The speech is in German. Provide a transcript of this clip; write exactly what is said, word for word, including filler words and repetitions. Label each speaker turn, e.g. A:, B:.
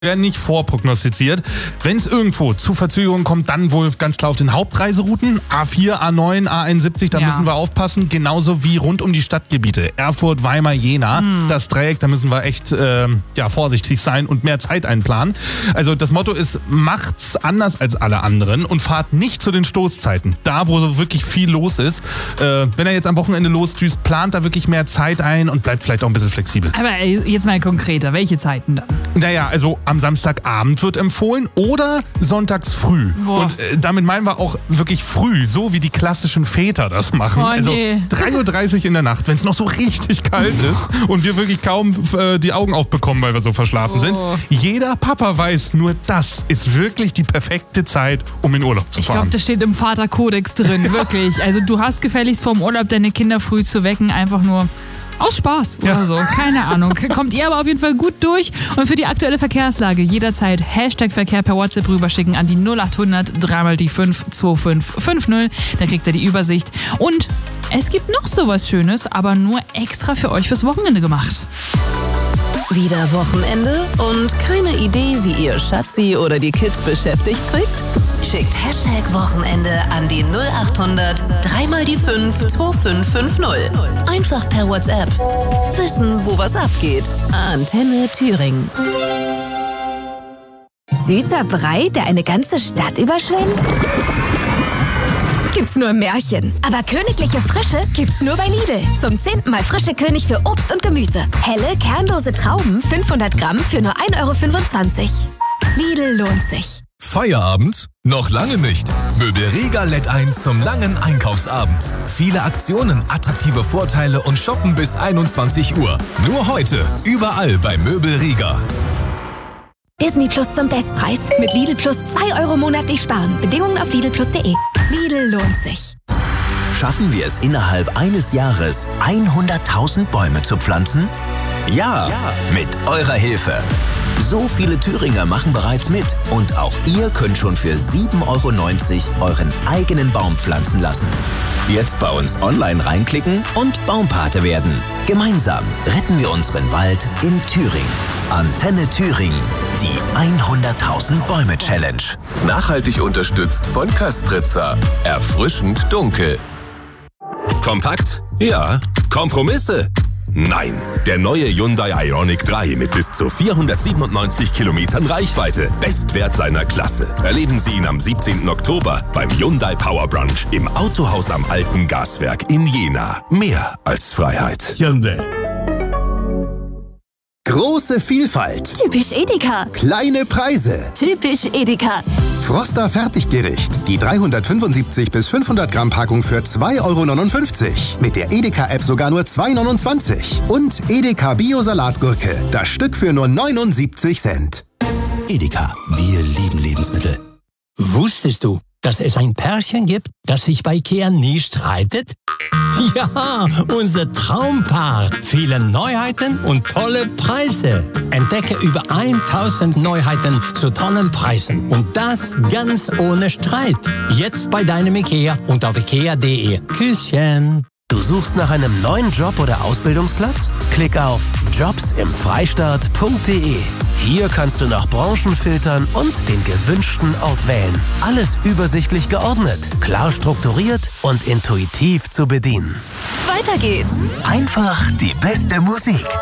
A: werden nicht vorprognostiziert. Wenn es irgendwo zu Verzögerungen kommt, dann wohl ganz klar auf den Hauptreiserouten. A vier, A neun, A einundsiebzig, da
B: Ja.
A: müssen wir aufpassen. Genauso wie rund um die Stadtgebiete. Erfurt, Weimar, Jena. Hm. Das Dreieck, da müssen wir echt äh, ja, vorsichtig sein und mehr Zeit einplanen. Also das Motto ist, macht's anders als alle anderen und fahrt nicht zu den Stoßzeiten. Da, wo wirklich viel los ist. Äh, wenn er jetzt am Wochenende losdüst, plant da wirklich mehr Zeit ein und bleibt vielleicht auch ein bisschen flexibel.
B: Aber ey, jetzt mal konkreter, welche Zeiten dann?
A: Naja, also am Samstagabend wird empfohlen oder sonntags früh.
B: Boah.
A: Und äh, damit meinen wir auch wirklich früh, so wie die klassischen Väter das machen.
B: Oh,
A: also
B: nee.
A: drei Uhr dreißig in der Nacht, wenn es noch so richtig kalt ist und wir wirklich kaum äh, die Augen aufbekommen, weil wir so verschlafen
B: Oh.
A: sind. Jeder Papa weiß, nur das ist wirklich die perfekte Zeit, um in Urlaub zu
B: Ich
A: fahren.
B: glaube, das steht im Vaterkodex drin, wirklich. Also du hast gefälligst vorm Urlaub deine Kinder früh zu wecken, einfach nur aus Spaß oder
A: Ja.
B: so. Keine Ahnung. Kommt ihr aber auf jeden Fall gut durch. Und für die aktuelle Verkehrslage jederzeit Hashtag Verkehr per WhatsApp rüberschicken an die null acht hundert drei mal die fünf zwei fünf fünf null. Dann kriegt ihr die Übersicht. Und es gibt noch sowas Schönes, aber nur extra für euch fürs Wochenende gemacht.
C: Wieder Wochenende und keine Idee, wie ihr Schatzi oder die Kids beschäftigt kriegt? Schickt Hashtag Wochenende an die null acht hundert drei mal die fünf zwei fünf fünf null. Einfach per WhatsApp. Wissen, wo was abgeht. Antenne Thüringen.
D: Süßer Brei, der eine ganze Stadt überschwemmt? Gibt's nur im Märchen. Aber königliche Frische gibt's nur bei Lidl. Zum zehnten Mal frische König für Obst und Gemüse. Helle, kernlose Trauben, fünfhundert Gramm für nur ein Euro fünfundzwanzig. Lidl lohnt sich.
E: Feierabend? Noch lange nicht. Möbel Riga lädt ein zum langen Einkaufsabend. Viele Aktionen, attraktive Vorteile und shoppen bis einundzwanzig Uhr. Nur heute, überall bei Möbel Riga.
D: Disney Plus zum Bestpreis. Mit Lidl Plus zwei Euro monatlich sparen. Bedingungen auf lidl plus punkt de. Lidl lohnt sich.
F: Schaffen wir es innerhalb eines Jahres, hunderttausend Bäume zu pflanzen? Ja, ja, mit eurer Hilfe. So viele Thüringer machen bereits mit und auch ihr könnt schon für sieben Euro neunzig euren eigenen Baum pflanzen lassen. Jetzt bei uns online reinklicken und Baumpate werden. Gemeinsam retten wir unseren Wald in Thüringen. Antenne Thüringen, die hunderttausend Bäume Challenge.
E: Nachhaltig unterstützt von Köstritzer. Erfrischend dunkel. Kompakt? Ja. Kompromisse? Nein, der neue Hyundai Ioniq drei mit bis zu vierhundertsiebenundneunzig Kilometern Reichweite. Bestwert seiner Klasse. Erleben Sie ihn am siebzehnten Oktober beim Hyundai Power Brunch im Autohaus am Alten Gaswerk in Jena. Mehr als Freiheit.
G: Hyundai.
H: Große Vielfalt.
D: Typisch Edeka.
H: Kleine Preise.
D: Typisch Edeka.
H: Froster Fertiggericht. Die dreihundertfünfundsiebzig bis fünfhundert Gramm Packung für zwei Euro neunundfünfzig. Mit der Edeka-App sogar nur zwei Euro neunundzwanzig. Und Edeka Bio-Salatgurke. Das Stück für nur neunundsiebzig Cent.
I: Edeka, wir lieben Lebensmittel. Wusstest du, dass es ein Pärchen gibt, das sich bei Ikea nie streitet? Ja, unser Traumpaar. Viele Neuheiten und tolle Preise. Entdecke über tausend Neuheiten zu tollen Preisen. Und das ganz ohne Streit. Jetzt bei deinem Ikea und auf ikea punkt de. Küsschen.
F: Du suchst nach einem neuen Job oder Ausbildungsplatz? Klick auf jobs im freistaat punkt de. Hier kannst du nach Branchen filtern und den gewünschten Ort wählen. Alles übersichtlich geordnet, klar strukturiert und intuitiv zu bedienen.
C: Weiter geht's.
F: Einfach die beste Musik.